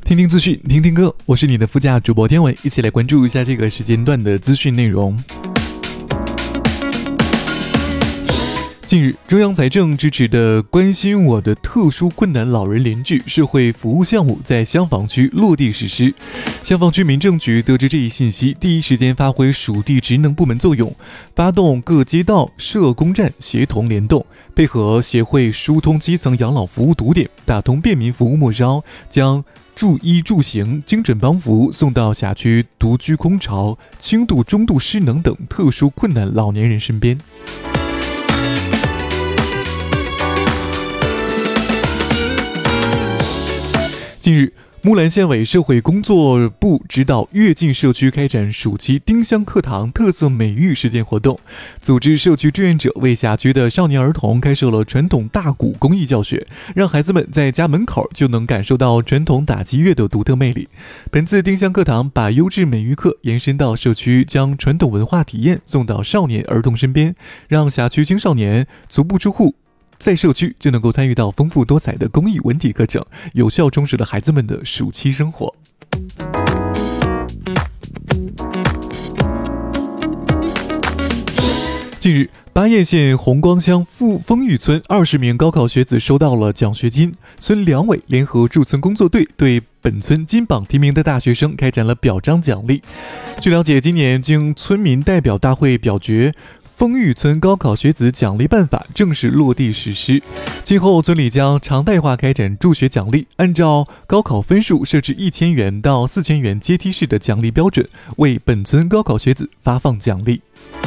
听听资讯，听听歌，我是你的副驾主播天伟，一起来关注一下这个时间段的资讯内容。近日，中央财政支持的关心我的特殊困难老人联聚社会服务项目在香坊区落地实施。香坊区民政局得知这一信息，第一时间发挥属地职能部门作用，发动各街道社工站协同联动，配合协会疏通基层养老服务堵点，打通便民服务末梢，将住衣住行、精准帮扶送到辖区独居空巢、轻度、中度失能等特殊困难老年人身边。近日，木兰县委社会工作部指导跃进社区开展暑期丁香课堂特色美育实践活动，组织社区志愿者为辖区的少年儿童开设了传统大鼓工艺教学，让孩子们在家门口就能感受到传统打击乐的独特魅力。本次丁香课堂把优质美育课延伸到社区，将传统文化体验送到少年儿童身边，让辖区青少年足不出户在社区就能够参与到丰富多彩的公益文体课程，有效充实了孩子们的暑期生活。近日，巴彦县红光乡丰裕村20名高考学子收到了奖学金，村两委联合驻村工作队对本村金榜题名的大学生开展了表彰奖励。据了解，今年经村民代表大会表决，丰裕村高考学子奖励办法正式落地实施，今后村里将常态化开展助学奖励，按照高考分数设置1000元到4000元阶梯式的奖励标准，为本村高考学子发放奖励。